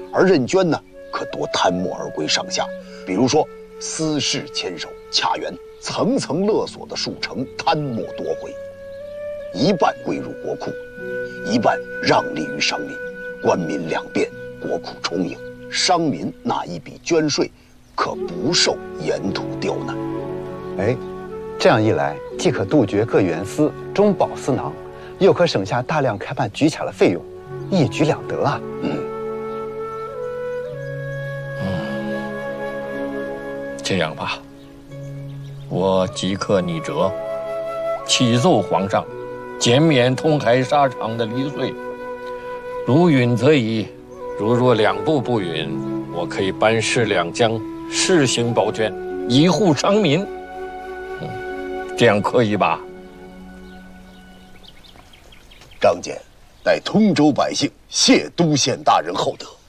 而任捐呢，可夺贪墨而归上下。比如说，私事牵手洽员，层层勒索的数成，贪墨夺回，一半归入国库，一半让利于商民，官民两便，国库充盈。商民纳一笔捐税，可不受盐土刁难。 哎，这样一来，既可杜绝各园司中饱私囊，又可省下大量开办举卡的费用，一举两得啊！ 这样吧，我即刻拟折，启奏皇上，减免通海沙场的离税。如允则已，如若两部不允，我可以班师两江，试行保捐，以护商民。这样可以吧？ 张俭代通州百姓谢都县大人厚德。